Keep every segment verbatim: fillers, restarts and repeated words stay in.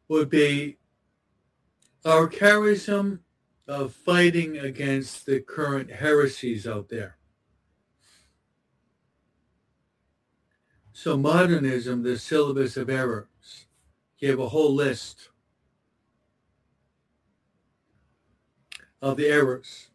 would be our charism of fighting against the current heresies out there. So modernism, the syllabus of errors, gave a whole list of the errors.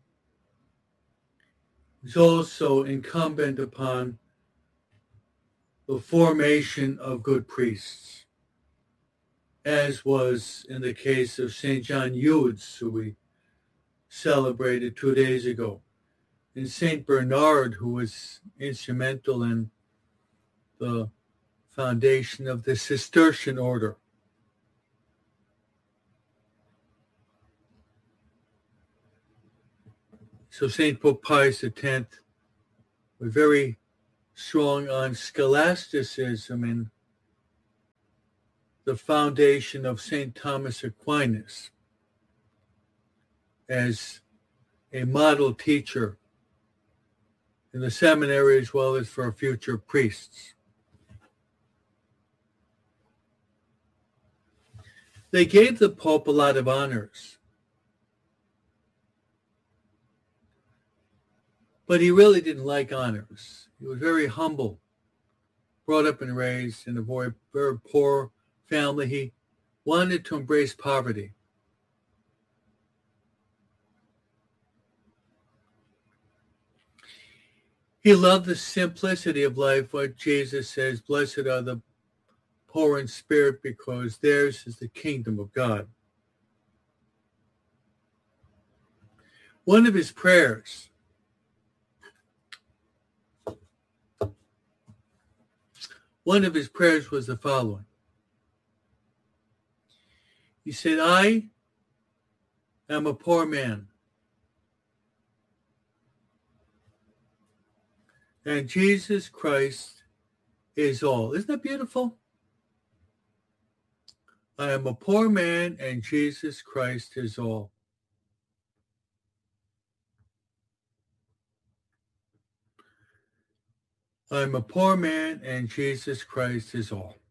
It's also incumbent upon the formation of good priests, as was in the case of Saint John Eudes, who we celebrated two days ago, and Saint Bernard, who was instrumental in the foundation of the Cistercian order. So Saint Pope Pius the tenth was very strong on scholasticism and the foundation of Saint Thomas Aquinas as a model teacher in the seminary as well as for future priests. They gave the Pope a lot of honors, but he really didn't like honors. He was very humble, brought up and raised in a very, very poor family. He wanted to embrace poverty. He loved the simplicity of life, what Jesus says, blessed are the poor in spirit, because theirs is the kingdom of God. One of his prayers One of his prayers was the following. He said, I am a poor man, and Jesus Christ is all. Isn't that beautiful? I am a poor man, and Jesus Christ is all. I'm a poor man, and Jesus Christ is all.